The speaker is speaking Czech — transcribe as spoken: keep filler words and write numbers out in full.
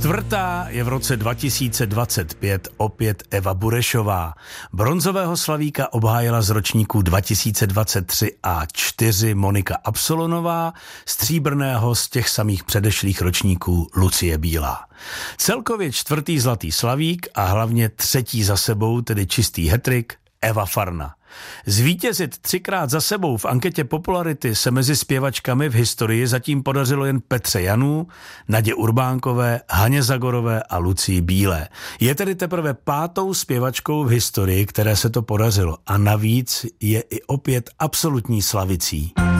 Čtvrtá je v roce dva tisíce dvacet pět opět Eva Burešová. Bronzového slavíka obhájila z ročníků dva tisíce dvacet tři a čtyři Monika Absolonová, stříbrného z těch samých předešlých ročníků Lucie Bílá. Celkově čtvrtý zlatý slavík a hlavně třetí za sebou, tedy čistý hetrik, Eva Farna. Zvítězit třikrát za sebou v anketě popularity se mezi zpěvačkami v historii zatím podařilo jen Petře Janů, Nadě Urbánkové, Haně Zagorové a Lucii Bílé. Je tedy teprve pátou zpěvačkou v historii, které se to podařilo, a navíc je i opět absolutní slavicí.